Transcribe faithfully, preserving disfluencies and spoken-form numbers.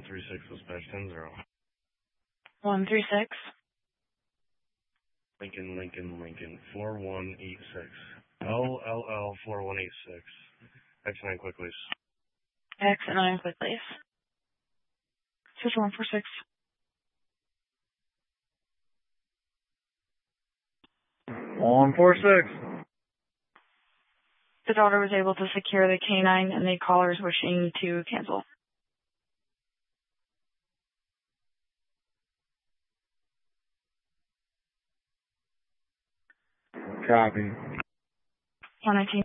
one three six, dispatch ten zero. one three six. Lincoln, Lincoln, Lincoln, four one eight six. L L L four one eight six. X nine, quick, please. X nine, quick, please. Sister one four six. one four six. The daughter was able to secure the canine and the caller is wishing to cancel. Copy. one nineteen